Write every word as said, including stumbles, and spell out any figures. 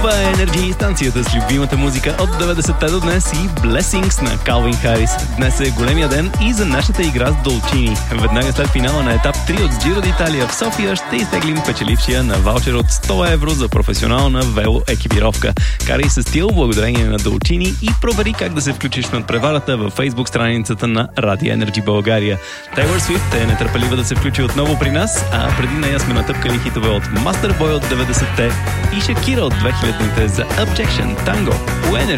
Това е Energy, станцията с любимата музика от деветдесетте до днес и Blessings на Калвин Харис. Днес е големия ден и за нашата игра с Долчини. Веднага след финала на етап три от Giro d'Italia в София ще изтеглим печелившия на ваучер от сто евро за професионална велоекипировка. Карай със стил благодарение на Долчини и провери как да се включиш над преварата във Facebook страницата на Радио Energy България. Taylor Swift е нетърпелива да се включи отново при нас, а преди нея сме натъпкали хитове от Masterboy от деветдесетте и Шакира от две хилядните за Objection Tango.